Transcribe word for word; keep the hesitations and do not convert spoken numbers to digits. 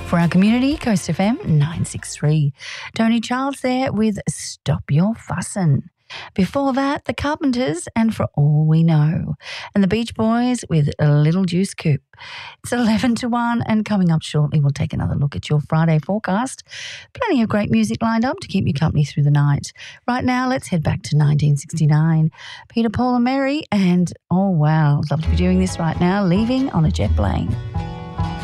For our community, Coast F M nine six three. Tony Charles there with Stop Your Fussin'. Before that, The Carpenters and For All We Know. And the Beach Boys with A Little Juice Coupe. It's eleven to one, and coming up shortly, we'll take another look at your Friday forecast. Plenty of great music lined up to keep you company through the night. Right now, let's head back to nineteen sixty-nine. Peter, Paul and Mary, and oh wow, I'd love to be doing this right now, Leaving on a Jet Plane.